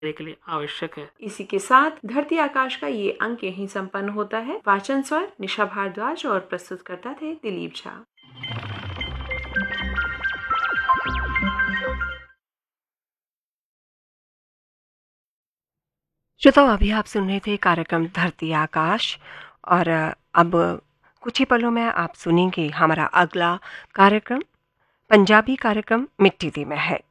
के लिए आवश्यक है। इसी के साथ धरती आकाश का ये अंक यहीं संपन्न होता है। वाचन स्वर निशा भारद्वाज और प्रस्तुतकर्ता थे दिलीप झा। श्रोताओ, अभी आप सुन रहे थे कार्यक्रम धरती आकाश और अब कुछ ही पलों में आप सुनेंगे हमारा अगला कार्यक्रम, पंजाबी कार्यक्रम मिट्टी दी महक।